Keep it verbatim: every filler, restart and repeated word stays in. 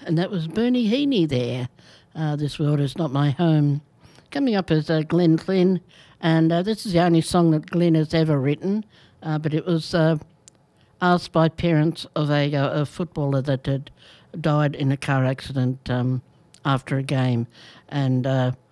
and that was Bernie Heaney there. Uh, This World Is Not My Home. Coming up is uh, Glenn Flynn, and uh, this is the only song that Glenn has ever written, uh, but it was uh, asked by parents of a, uh, a footballer that had died in a car accident um, after a game, and uh,